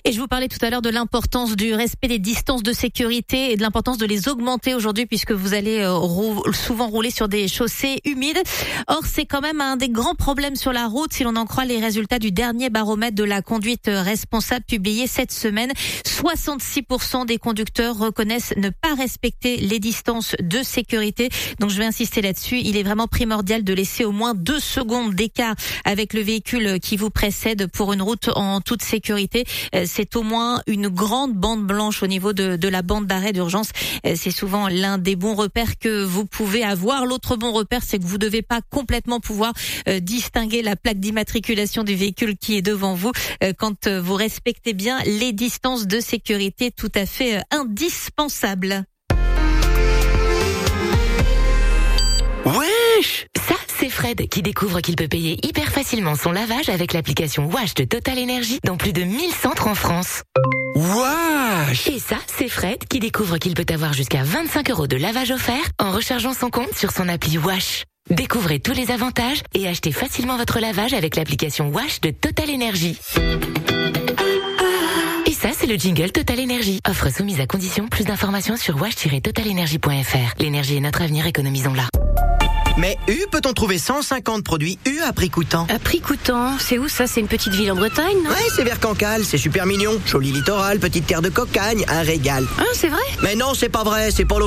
Et je vous parlais tout à l'heure de l'importance du respect des distances de sécurité et de l'importance de les augmenter aujourd'hui puisque vous allez souvent rouler sur des chaussées humides. Or, c'est quand même un des grands problèmes sur la route si l'on en croit les résultats du dernier baromètre de la conduite responsable publié cette semaine. 66% des conducteurs reconnaissent ne pas respecter les distances de sécurité. Donc, je vais insister là-dessus. Il est vraiment primordial de laisser au moins 2 secondes d'écart avec le véhicule qui vous précède pour une route en toute sécurité. C'est au moins une grande bande blanche au niveau de la bande d'arrêt d'urgence. C'est souvent l'un des bons repères que vous pouvez avoir. L'autre bon repère, c'est que vous devez pas complètement pouvoir distinguer la plaque d'immatriculation du véhicule qui est devant vous quand vous respectez bien les distances de sécurité tout à fait indispensables. Wesh! Ça, c'est Fred qui découvre qu'il peut payer hyper facilement son lavage avec l'application Wash de Total Energy dans plus de 1000 centres en France. Wesh! Et ça, c'est Fred qui découvre qu'il peut avoir jusqu'à 25 € de lavage offert en rechargeant son compte sur son appli Wash. Découvrez tous les avantages et achetez facilement votre lavage avec l'application Wash de Total Energy. Et ça, c'est le jingle Total Energy. Offre soumise à condition. Plus d'informations sur wash-totalenergy.fr. L'énergie est notre avenir, économisons-la. Mais U, peut-on trouver 150 produits U à prix coûtant? À prix coûtant, c'est où ça? C'est une petite ville en Bretagne, non? Ouais, c'est vers Cancale, c'est super mignon. Joli littoral, petite terre de cocagne, un régal. Ah, c'est vrai? Mais non, c'est pas vrai, c'est pour